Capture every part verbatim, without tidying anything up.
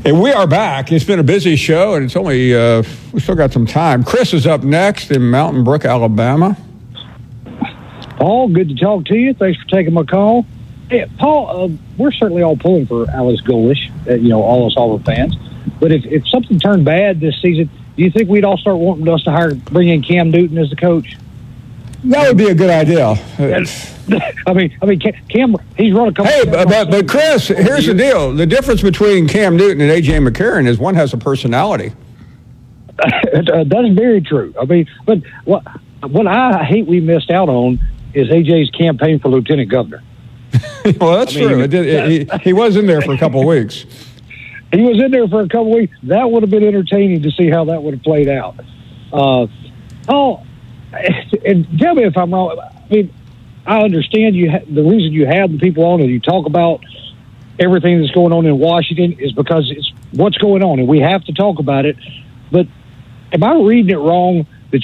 Hey, we are back. It's been a busy show, and it's only, uh, we still got some time. Chris is up next in Mountain Brook, Alabama. Paul, good to talk to you. Thanks for taking my call. Hey, Paul, uh, we're certainly all pulling for Alex Golesh, uh, you know, all us Auburn fans. But if, if something turned bad this season, do you think we'd all start wanting us to hire, bring in Cam Newton as the coach? That would be a good idea. I mean, I mean, Cam, he's run a couple. Hey, but, but, but Chris, here's the deal. The difference between Cam Newton and A J McCarron is one has a personality. uh, that's very true. I mean, but what, what I hate we missed out on is A J's campaign for lieutenant governor. Well, that's I mean, true. It did, it, he, he was in there for a couple of weeks. He was in there for a couple of weeks. That would have been entertaining to see how that would have played out. Uh, oh, and tell me if I'm wrong. I mean, I understand you. Ha- the reason you have the people on and you talk about everything that's going on in Washington is because it's what's going on, and we have to talk about it. But am I reading it wrong? That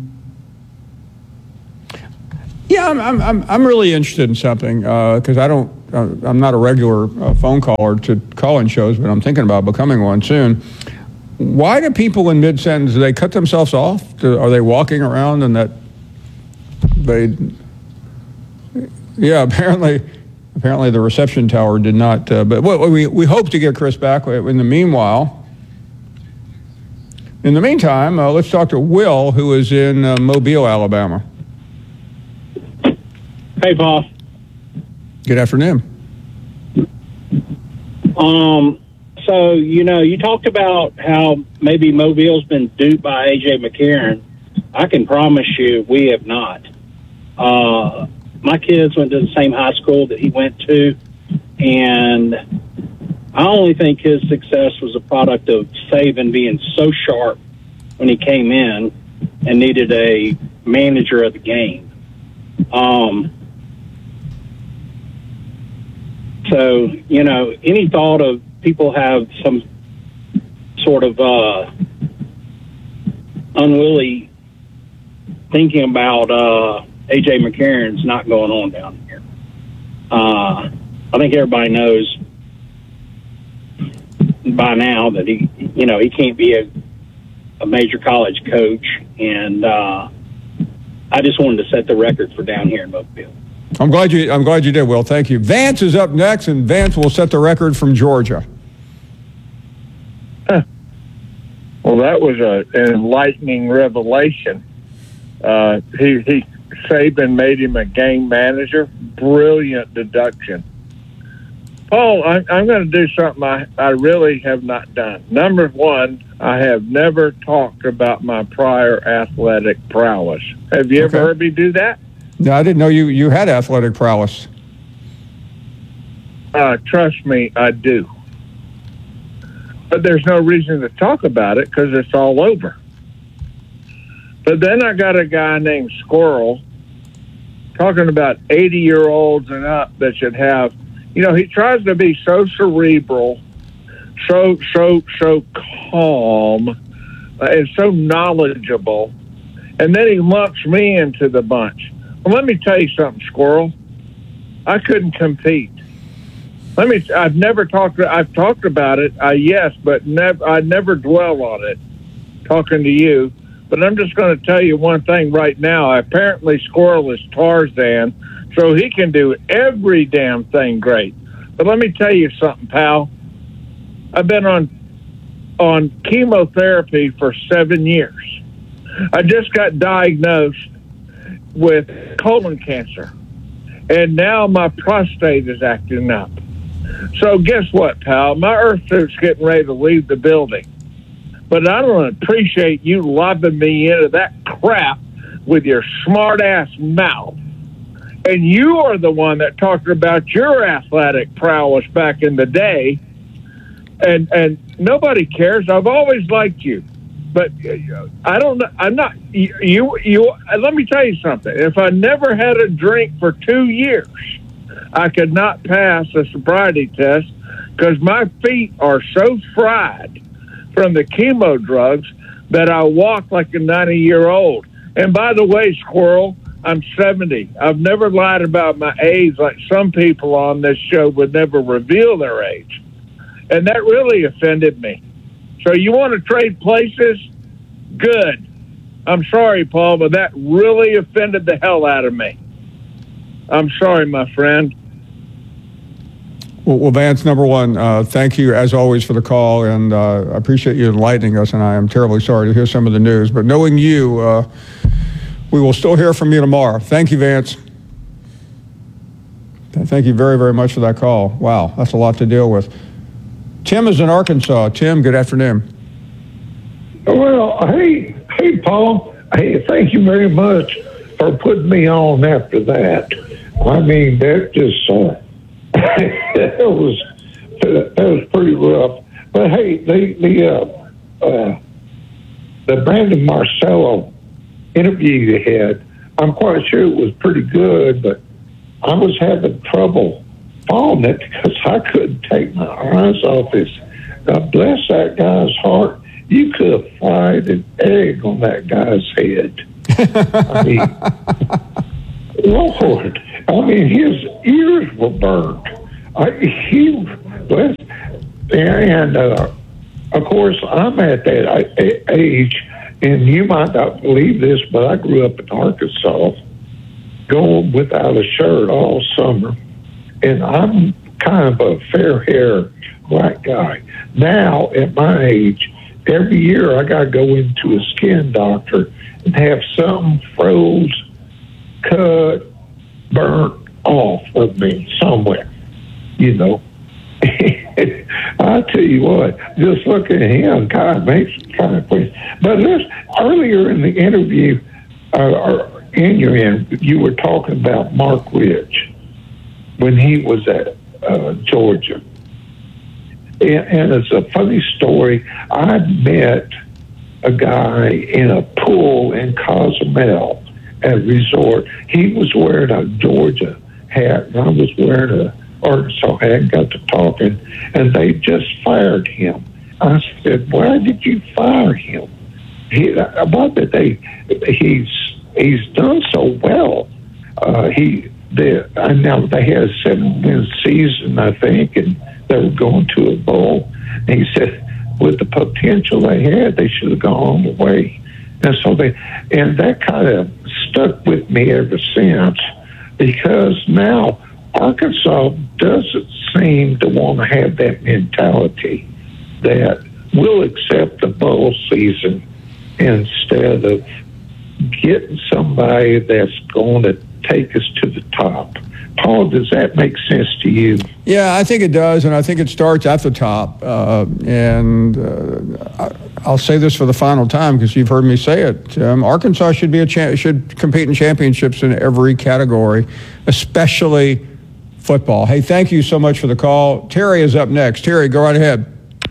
yeah, I'm. I'm. I'm, I'm really interested in something because uh, I don't. Uh, I'm not a regular uh, phone caller to call-in shows, but I'm thinking about becoming one soon. Why do people in mid-sentence, do they cut themselves off? Do, are they walking around and that they, yeah, apparently apparently the reception tower did not, uh, but well, we, we hope to get Chris back. In the meanwhile, in the meantime, uh, let's talk to Will, who is in uh, Mobile, Alabama. Hey, Paul. Good afternoon. Um... So, you know, you talked about how maybe Mobile's been duped by A J McCarron. I can promise you we have not. Uh, my kids went to the same high school that he went to, and I only think his success was a product of Saban being so sharp when he came in and needed a manager of the game. Um, so, you know, any thought of people have some sort of uh, unwilling thinking about uh, A J McCarron's not going on down here. Uh, I think everybody knows by now that he, you know, he can't be a, a major college coach, and uh, I just wanted to set the record for down here in Mobile. I'm glad you. I'm glad you did, Will. Thank you. Vance is up next, and Vance will set the record from Georgia. Huh. Well, that was a, an enlightening revelation. Uh, he, he Saban made him a game manager. Brilliant deduction. Paul, I, I'm going to do something I, I really have not done. Number one, I have never talked about my prior athletic prowess. Have you okay. ever heard me do that? No, I didn't know you, you had athletic prowess. Uh, trust me, I do. But there's no reason to talk about it because it's all over. But then I got a guy named Squirrel talking about eighty-year-olds and up that should have, you know, he tries to be so cerebral, so, so, so calm, uh, and so knowledgeable, and then he lumps me into the bunch. Well, let me tell you something, Squirrel. I couldn't compete. Let me. I've never talked. I've talked about it. I yes, but never. I never dwell on it. Talking to you, but I'm just going to tell you one thing right now. Apparently, Squirrel is Tarzan, so he can do every damn thing great. But let me tell you something, pal. I've been on on chemotherapy for seven years. I just got diagnosed with colon cancer, and now my prostate is acting up. So guess what, pal? My earth suit's getting ready to leave the building. But I don't appreciate you lobbing me into that crap with your smart-ass mouth. And you are the one that talked about your athletic prowess back in the day. And and nobody cares. I've always liked you. But I don't know. I'm not. You, you, you. Let me tell you something. If I never had a drink for two years, I could not pass a sobriety test because my feet are so fried from the chemo drugs that I walk like a ninety-year-old. And by the way, Squirrel, I'm seventy. I've never lied about my age like some people on this show would never reveal their age. And that really offended me. So you want to trade places? Good. I'm sorry, Paul, but that really offended the hell out of me. I'm sorry, my friend. Well, well Vance, number one, uh, thank you as always for the call, and uh, I appreciate you enlightening us, and I am terribly sorry to hear some of the news. But knowing you, uh, we will still hear from you tomorrow. Thank you, Vance. Thank you very, very much for that call. Wow, that's a lot to deal with. Tim is in Arkansas. Tim, good afternoon. Well, hey, hey, Paul. Hey, thank you very much for putting me on after that. I mean, that just uh, that was that was pretty rough. But hey, the the uh, uh, the Brandon Marcello interview you had, I'm quite sure it was pretty good, but I was having trouble following it because I couldn't take my eyes off this. God bless that guy's heart. You could have fried an egg on that guy's head. I mean, Lord, I mean, his ears were burned. I, he, bless, and uh, of course, I'm at that age, and you might not believe this, but I grew up in Arkansas, going without a shirt all summer, and I'm kind of a fair-haired black guy. Now, at my age, every year I got to go into a skin doctor and have something froze, cut, burnt off of me somewhere, you know. I tell you what, just looking at him kind of makes me kind of question. But this, earlier in the interview, uh, or in your interview, you were talking about Mark Rich when he was at uh, Georgia. And, and it's a funny story. I met a guy in a pool in Cozumel at a resort. He was wearing a Georgia hat, and I was wearing a Arkansas hat, and got to talking, and they just fired him. I said, why did you fire him? He, what did they, he's, he's done so well. Uh, he, they, I know they had a seven-win season, I think, and they were going to a bowl. And he said, with the potential they had, they should have gone all the way. And so they, and that kind of stuck with me ever since, because now Arkansas doesn't seem to want to have that mentality that we'll accept the bowl season instead of getting somebody that's going to take us to the top. Paul, does that make sense to you? Yeah, I think it does, and I think it starts at the top. Uh, and uh, I'll say this for the final time because you've heard me say it. Um, Arkansas should be a cha- should compete in championships in every category, especially football. Hey, thank you so much for the call. Terry is up next. Terry, go right ahead.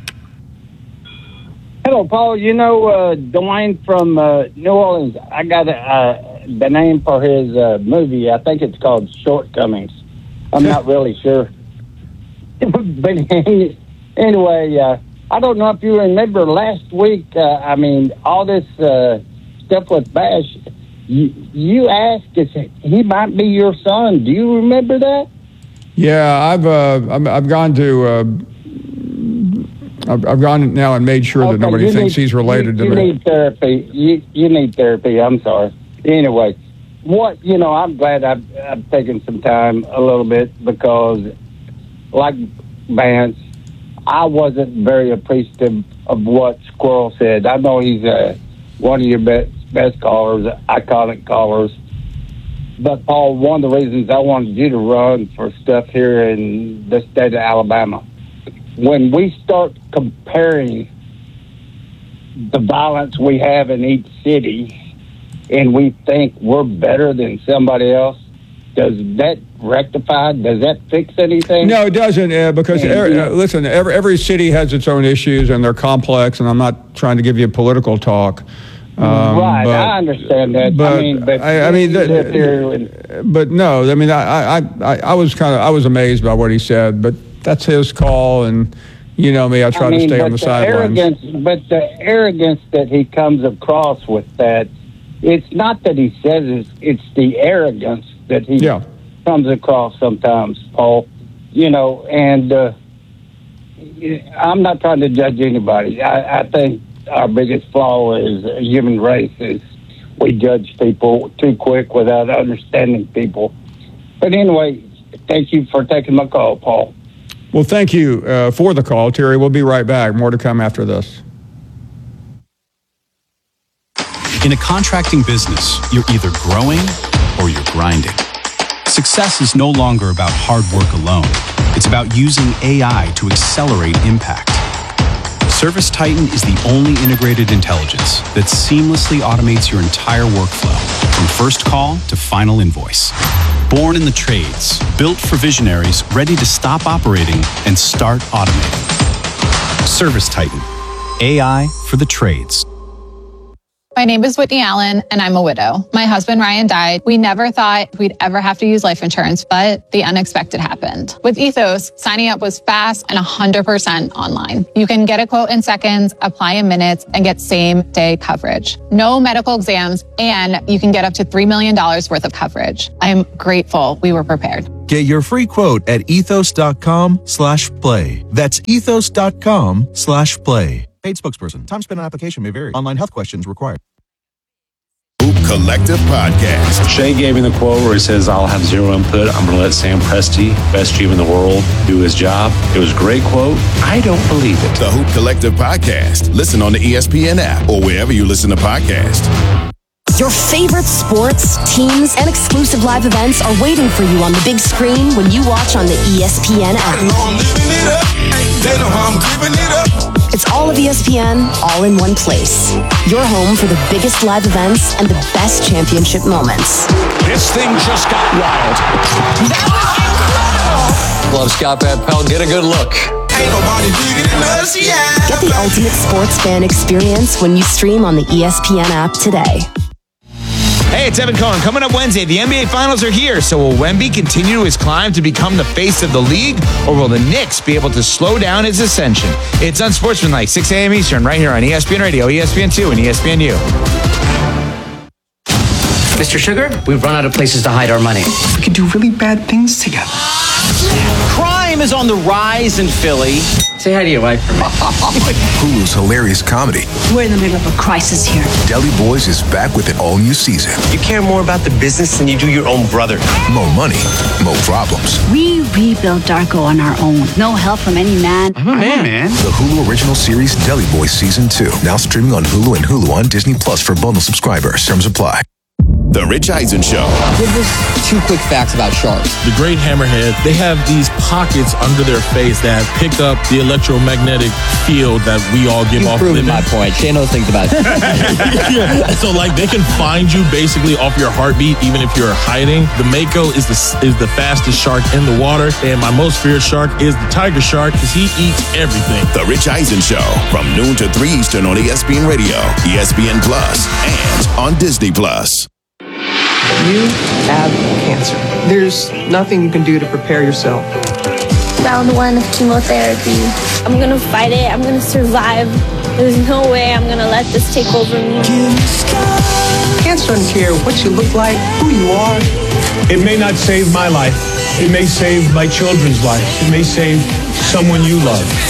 Hello, Paul. You know uh, Dwayne from uh, New Orleans. I got uh, the name for his uh, movie. I think it's called Shortcomings. I'm not really sure. But anyway, uh, I don't know if you remember last week, uh, I mean, all this uh, stuff with Bash, you, you asked if he might be your son. Do you remember that? Yeah, I've uh, I've, I've gone to uh, I've, I've gone now and made sure okay, that nobody thinks need, he's related you, to you me. You need therapy. You you need therapy. I'm sorry. Anyway, what you know, I'm glad I've, I've taken some time a little bit because, like Vance, I wasn't very appreciative of what Squirrel said. I know he's uh, one of your best best callers, iconic callers. But, Paul, one of the reasons I wanted you to run for stuff here in the state of Alabama, when we start comparing the violence we have in each city and we think we're better than somebody else, does that rectify? Does that fix anything? No, it doesn't, uh, because, And, every, you uh, know, listen, every, every city has its own issues, and they're complex, and I'm not trying to give you political talk. Um, right, but, I understand that. But, I mean, but I, I mean, you the, live here and- but no, I mean, I, I, I, I was kind of, I was amazed by what he said, but that's his call, and you know me, I try I mean, to stay but on the, the sidelines. arrogance, but the arrogance that he comes across with that, it's not that he says it's, it's the arrogance that he Yeah. comes across sometimes, Paul. You know, and uh, I'm not trying to judge anybody. I, I think our biggest flaw is human race is we judge people too quick without understanding people. But anyway, thank you for taking my call, Paul. Well, thank you uh, for the call, Terry. We'll be right back. More to come after this. In a contracting business, you're either growing or you're grinding. Success is no longer about hard work alone. It's about using A I to accelerate impact. ServiceTitan is the only integrated intelligence that seamlessly automates your entire workflow, from first call to final invoice. Born in the trades, built for visionaries ready to stop operating and start automating. ServiceTitan, A I for the trades. My name is Whitney Allen, and I'm a widow. My husband, Ryan, died. We never thought we'd ever have to use life insurance, but the unexpected happened. With Ethos, signing up was fast and one hundred percent online. You can get a quote in seconds, apply in minutes, and get same-day coverage. No medical exams, and you can get up to three million dollars worth of coverage. I'm grateful we were prepared. Get your free quote at ethos.com slash play. That's ethos.com slash play. Paid spokesperson. Time spent on application may vary. Online health questions required. Hoop Collective Podcast. Shay gave me the quote where he says, I'll have zero input. I'm going to let Sam Presti, best G M in the world, do his job. It was a great quote. I don't believe it. The Hoop Collective Podcast. Listen on the E S P N app or wherever you listen to podcasts. Your favorite sports, teams, and exclusive live events are waiting for you on the big screen when you watch on the E S P N app. They know how I'm giving it up. It's all of E S P N, all in one place. Your home for the biggest live events and the best championship moments. This thing just got wild. That was incredible. Love Scott Van Pelt. Get a good look. Ain't nobody bigger than us, yeah. Get the ultimate sports fan experience when you stream on the E S P N app today. Hey, it's Evan Cohen. Coming up Wednesday, the N B A Finals are here. So will Wemby continue his climb to become the face of the league, or will the Knicks be able to slow down his ascension? It's Unsportsmanlike, six a.m. Eastern, right here on E S P N Radio, E S P N two, and E S P N U. Mister Sugar, we've run out of places to hide our money. We could do really bad things together. Crime is on the rise in Philly. Say hi to your wife for me. Hulu's hilarious comedy. We're in the middle of a crisis here. Deli Boys is back with an all-new season. You care more about the business than you do your own brother. More money, more problems. We rebuilt Darko on our own. No help from any man. I'm a man, man. The Hulu original series Deli Boys Season two. Now streaming on Hulu and Hulu on Disney Plus for bundle subscribers. Terms apply. The Rich Eisen Show. Give us two quick facts about sharks. The great hammerhead, they have these pockets under their face that pick up the electromagnetic field that we all give You've off. Proven my point. Shay knows things about it. Yeah. So, like, they can find you basically off your heartbeat, even if you're hiding. The Mako is the is the fastest shark in the water, and my most feared shark is the tiger shark because he eats everything. The Rich Eisen Show from noon to three Eastern on E S P N Radio, E S P N Plus, and on Disney Plus. You have cancer. There's nothing you can do to prepare yourself. Round one of chemotherapy. I'm gonna fight it. I'm gonna survive. There's no way I'm gonna let this take over me. Cancer doesn't care what you look like, who you are. It may not save my life. It may save my children's lives. It may save someone you love.